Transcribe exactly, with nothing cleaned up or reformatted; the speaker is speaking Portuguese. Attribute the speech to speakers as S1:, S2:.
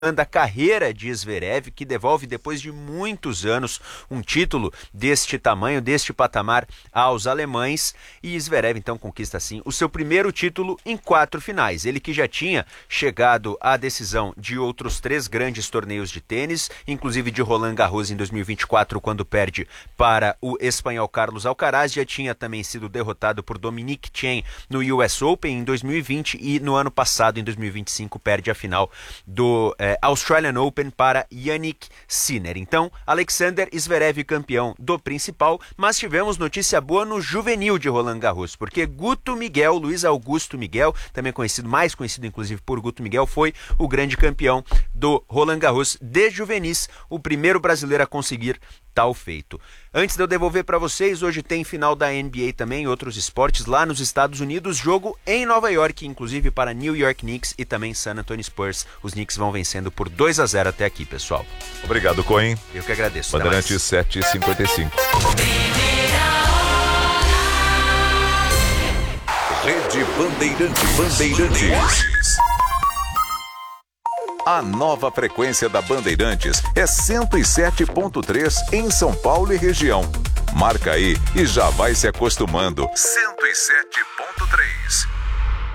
S1: da carreira de Zverev, que devolve depois de muitos anos um título deste tamanho, deste patamar aos alemães, e Zverev então conquista assim o seu primeiro título em quatro finais. Ele que já tinha chegado à decisão de outros três grandes torneios de tênis, inclusive de Roland Garros em dois mil e vinte e quatro, quando perde para o espanhol Carlos Alcaraz, já tinha também sido derrotado por Dominic Thiem no U S Open em dois mil e vinte e no ano passado, em dois mil e vinte e cinco, perde a final do eh, Australian Open para Jannik Sinner. Então, Alexander Zverev campeão do principal, mas tivemos notícia boa no juvenil de Roland Garros, porque Guto Miguel, Luiz Augusto Miguel, também conhecido, mais conhecido inclusive por Guto Miguel, foi o grande campeão do Roland Garros de juvenis, o primeiro brasileiro a conseguir tal feito. Antes de eu devolver para vocês, hoje tem final da N B A também, outros esportes lá nos Estados Unidos, jogo em Nova York, inclusive para New York Knicks e também San Antonio Spurs. Os Knicks vão vencendo por dois a zero até aqui, pessoal.
S2: Obrigado, Cohen.
S1: Eu que agradeço.
S2: Bandeirantes sete e cinquenta e cinco.
S3: Rede Bandeirantes. Bandeirantes. A nova frequência da Bandeirantes é cento e sete ponto três em São Paulo e região. Marca aí e já vai se acostumando. cento e sete